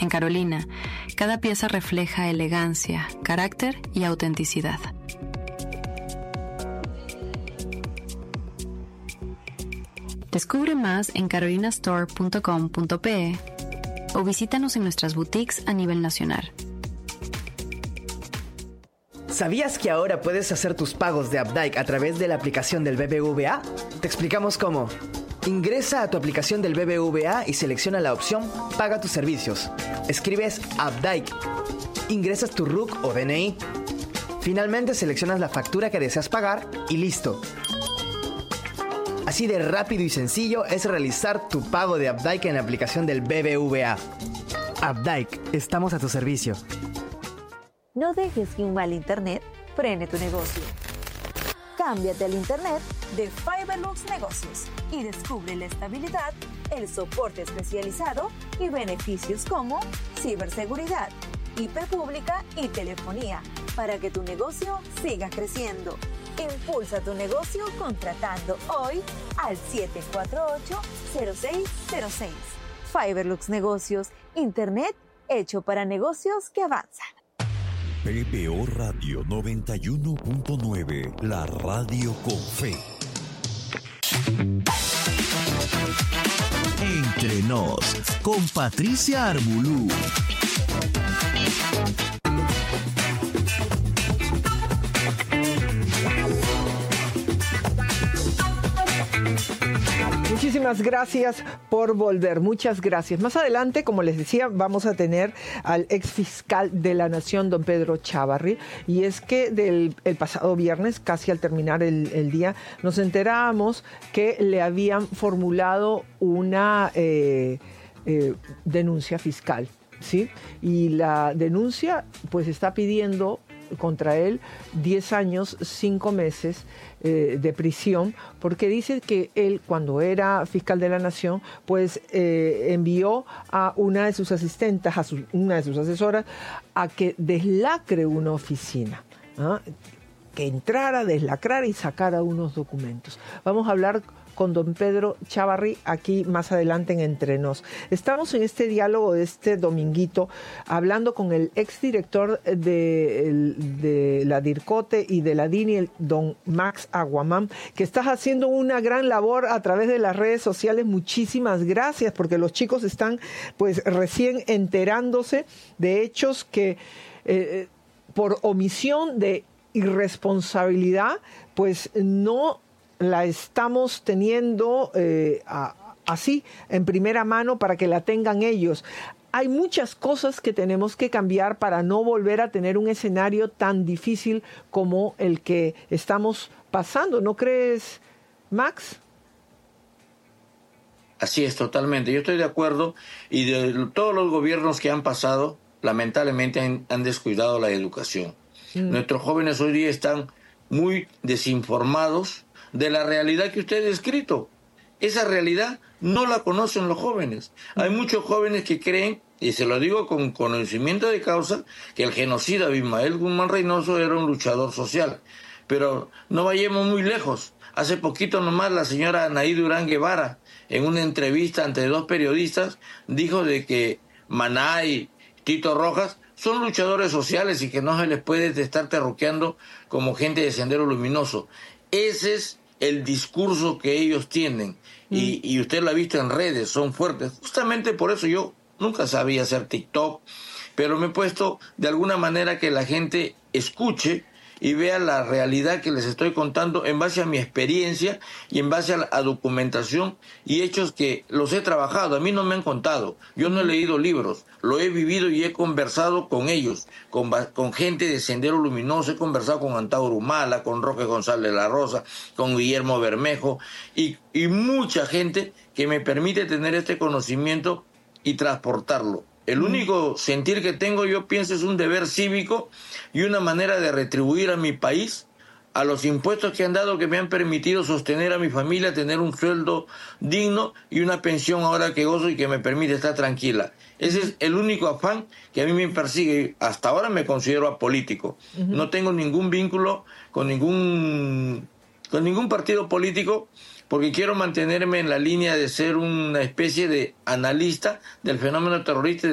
En Carolina, cada pieza refleja elegancia, carácter y autenticidad. Descubre más en carolinastore.com.pe o visítanos en nuestras boutiques a nivel nacional. ¿Sabías que ahora puedes hacer tus pagos de Updike a través de la aplicación del BBVA? Te explicamos cómo. Ingresa a tu aplicación del BBVA y selecciona la opción Paga tus servicios. Escribes Updike. Ingresas tu RUC o DNI. Finalmente seleccionas la factura que deseas pagar y listo. Así de rápido y sencillo es realizar tu pago de Updike en la aplicación del BBVA. Updike, estamos a tu servicio. No dejes que un mal internet frene tu negocio. Cámbiate al internet de Fiberlux Negocios y descubre la estabilidad, el soporte especializado y beneficios como ciberseguridad, IP pública y telefonía para que tu negocio siga creciendo. Impulsa tu negocio contratando hoy al 748-0606. Fiberlux Negocios, internet hecho para negocios que avanzan. PPO Radio 91.9, la radio con fe. Entre nos, con Patricia Armbulú. Muchísimas gracias por volver, muchas gracias. Más adelante, como les decía, vamos a tener al ex fiscal de la Nación, don Pedro Chávarri, y es que el pasado viernes, casi al terminar el día, nos enterábamos que le habían formulado una denuncia fiscal, ¿sí? Y la denuncia pues está pidiendo contra él 10 años, 5 meses de prisión, porque dice que él, cuando era fiscal de la Nación, pues envió a una de sus asistentes, una de sus asesoras, a que deslacre una oficina, ¿ah? Que entrara, deslacrara y sacara unos documentos. Vamos a hablar con don Pedro Chávarri aquí más adelante en Entre Nos. Estamos en este diálogo de este dominguito hablando con el exdirector de la DIRCOTE y de la DINI, don Max Aguamán, que estás haciendo una gran labor a través de las redes sociales. Muchísimas gracias, porque los chicos están pues recién enterándose de hechos que por omisión de irresponsabilidad pues no la estamos teniendo así, en primera mano, para que la tengan ellos. Hay muchas cosas que tenemos que cambiar para no volver a tener un escenario tan difícil como el que estamos pasando, ¿no crees, Max? Así es, totalmente. Yo estoy de acuerdo, y de todos los gobiernos que han pasado, lamentablemente han descuidado la educación. Nuestros jóvenes hoy día están muy desinformados de la realidad que usted ha descrito. Esa realidad no la conocen los jóvenes. Hay muchos jóvenes que creen, y se lo digo con conocimiento de causa, que el genocida Abimael Guzmán Reynoso era un luchador social. Pero no vayamos muy lejos. Hace poquito nomás la señora Anaí Durán Guevara, en una entrevista ante 2 periodistas, dijo de que Maná y Tito Rojas son luchadores sociales y que no se les puede estar terroqueando como gente de Sendero Luminoso. Ese es el discurso que ellos tienen, y usted lo ha visto en redes, son fuertes. Justamente por eso yo nunca sabía hacer TikTok, pero me he puesto de alguna manera que la gente escuche y vea la realidad que les estoy contando en base a mi experiencia y en base a documentación y hechos que los he trabajado. A mí no me han contado, yo no he leído libros, lo he vivido y he conversado con ellos, con gente de Sendero Luminoso. He conversado con Antauro Humala, con Roque González La Rosa, con Guillermo Bermejo y mucha gente que me permite tener este conocimiento y transportarlo. El único sentir que tengo, yo pienso, es un deber cívico y una manera de retribuir a mi país, a los impuestos que han dado, que me han permitido sostener a mi familia, tener un sueldo digno y una pensión ahora que gozo y que me permite estar tranquila. Ese es el único afán que a mí me persigue. Hasta ahora me considero apolítico. No tengo ningún vínculo con ningún partido político, porque quiero mantenerme en la línea de ser una especie de analista del fenómeno terrorista